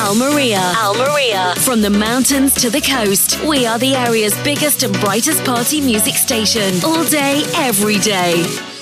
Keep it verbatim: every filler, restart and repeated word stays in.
Almeria. Almeria. From the mountains to the coast, we are the area's biggest and brightest party music station. All day, every day.